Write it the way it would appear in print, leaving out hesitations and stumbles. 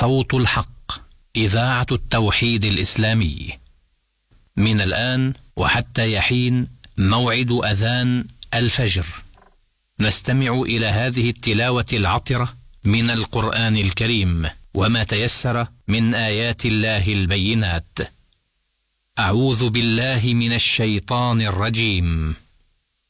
صوت الحق، إذاعة التوحيد الإسلامي. من الآن وحتى يحين موعد أذان الفجر، نستمع إلى هذه التلاوة العطرة من القرآن الكريم وما تيسر من آيات الله البينات. أعوذ بالله من الشيطان الرجيم.